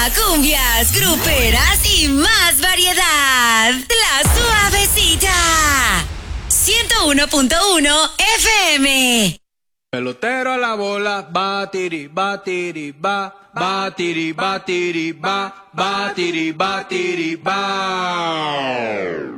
cumbias, gruperas y más variedad. La Suavecita. 101.1 FM. Pelotero a la bola, batiri, batiri, ba, batiri, batiri, ba, batiri, batiri, ba.